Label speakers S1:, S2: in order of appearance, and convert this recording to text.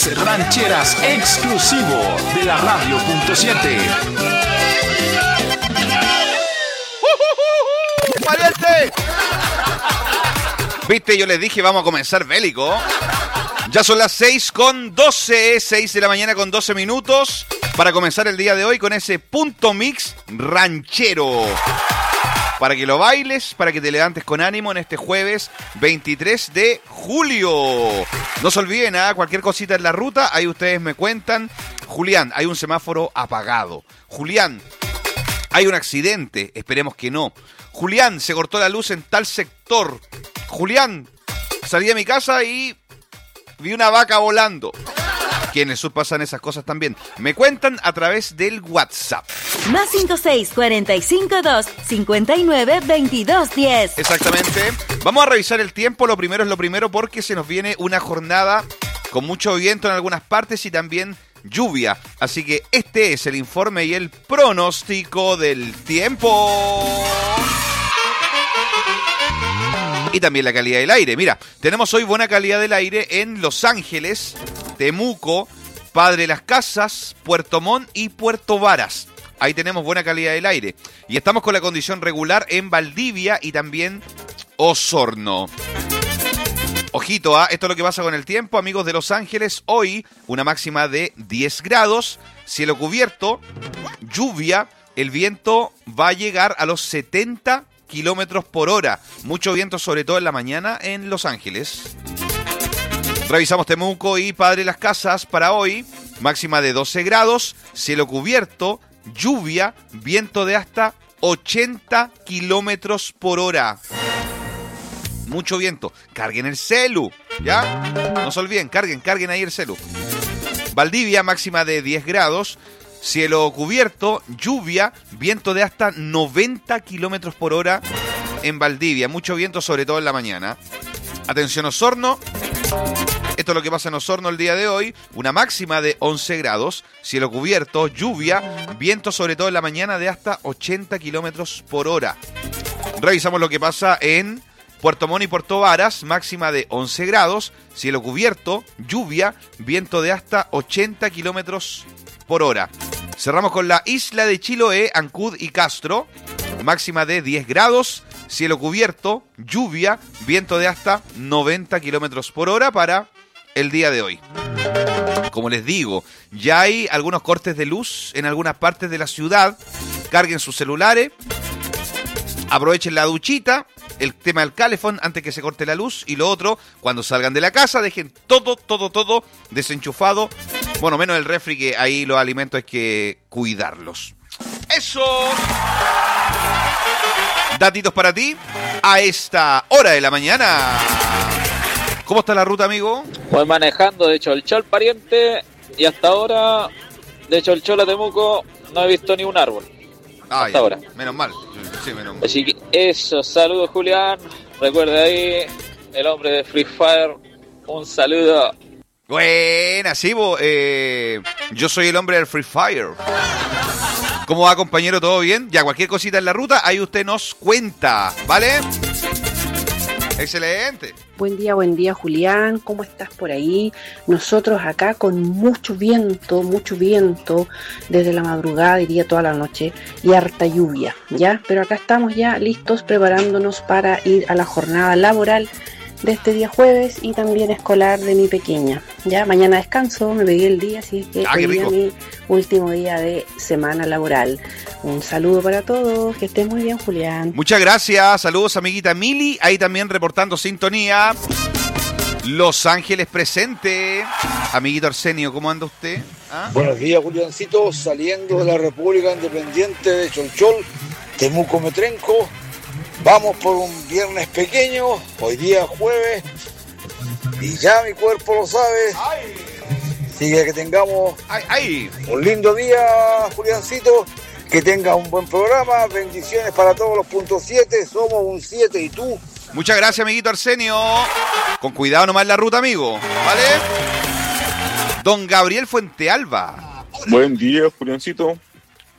S1: Las Rancheras, exclusivo de la Radio.7.
S2: ¡Pariente! Viste, yo les dije, vamos a comenzar bélico. Ya son las 6:12, 6 de la mañana con 12 minutos, para comenzar el día de hoy con ese punto mix ranchero. Para que lo bailes, para que te levantes con ánimo en este jueves 23 de julio. No se olviden, cualquier cosita en la ruta, ahí ustedes me cuentan. Julián, hay un semáforo apagado. Julián, hay un accidente, esperemos que no. Julián, se cortó la luz en tal sector. Julián, salí de mi casa y vi una vaca volando. Que en el sur pasan esas cosas también. Me cuentan a través del WhatsApp.
S3: Más 56452592210.
S2: Exactamente. Vamos a revisar el tiempo. Lo primero es lo primero, porque se nos viene una jornada con mucho viento en algunas partes y también lluvia. Así que este es el informe y el pronóstico del tiempo. Y también la calidad del aire. Mira, tenemos hoy buena calidad del aire en Los Ángeles, Temuco, Padre Las Casas, Puerto Montt y Puerto Varas. Ahí tenemos buena calidad del aire. Y estamos con la condición regular en Valdivia y también Osorno. Ojito, esto es lo que pasa con el tiempo, amigos de Los Ángeles. Hoy una máxima de 10 grados, cielo cubierto, lluvia, el viento va a llegar a los 70 kilómetros por hora. Mucho viento, sobre todo en la mañana en Los Ángeles. Revisamos Temuco y Padre Las Casas para hoy. Máxima de 12 grados, cielo cubierto, lluvia, viento de hasta 80 kilómetros por hora. Mucho viento. Carguen el celu, ¿ya? No se olviden, carguen ahí el celu. Valdivia, máxima de 10 grados, cielo cubierto, lluvia, viento de hasta 90 kilómetros por hora en Valdivia. Mucho viento, sobre todo en la mañana. Atención, Osorno. Esto es lo que pasa en Osorno el día de hoy. Una máxima de 11 grados, cielo cubierto, lluvia, viento sobre todo en la mañana de hasta 80 kilómetros por hora. Revisamos lo que pasa en Puerto Montt y Puerto Varas, máxima de 11 grados, cielo cubierto, lluvia, viento de hasta 80 kilómetros por hora. Cerramos con la isla de Chiloé, Ancud y Castro, máxima de 10 grados, cielo cubierto, lluvia, viento de hasta 90 kilómetros por hora para el día de hoy. Como les digo, ya hay algunos cortes de luz en algunas partes de la ciudad. Carguen sus celulares, aprovechen la duchita, el tema del calefón antes que se corte la luz. Y lo otro, cuando salgan de la casa, dejen todo desenchufado. Bueno, menos el refri, que ahí los alimentos hay que cuidarlos. ¡Eso! Datitos para ti a esta hora de la mañana. ¿Cómo está la ruta, amigo?
S4: Voy manejando de Cholchol, pariente, y hasta ahora, de Cholchol a Temuco, no he visto ni un árbol. Hasta ahora.
S2: Menos mal. Sí, menos mal.
S4: Así que eso, saludos, Julián. Recuerda ahí, el hombre de Free Fire, un saludo.
S2: Buena, sí, yo soy el hombre del Free Fire. ¿Cómo va, compañero? ¿Todo bien? Ya, cualquier cosita en la ruta, ahí usted nos cuenta, ¿vale? Excelente.
S5: Buen día, Julián. ¿Cómo estás por ahí? Nosotros acá con mucho viento desde la madrugada, diría toda la noche, y harta lluvia, ¿ya? Pero acá estamos ya listos, preparándonos para ir a la jornada laboral de este día jueves y también escolar de mi pequeña. Ya mañana descanso, me pegué el día, así que hoy día mi último día de semana laboral. Un saludo para todos, que estén muy bien, Julián.
S2: Muchas gracias, saludos, amiguita Mili, ahí también reportando sintonía. Los Ángeles presente. Amiguito Arsenio, ¿cómo anda usted?
S6: Buenos días, Juliancito, saliendo de la República Independiente de Cholchol, Temuco Metrenco. Vamos por un viernes pequeño, hoy día jueves, y ya mi cuerpo lo sabe. Así que tengamos un lindo día, Juliancito, que tengas un buen programa, bendiciones para todos los puntos 7, somos un 7 y tú.
S2: Muchas gracias, amiguito Arsenio. Con cuidado nomás la ruta, amigo, ¿vale? Don Gabriel Fuentealba.
S7: Buen día, Juliancito.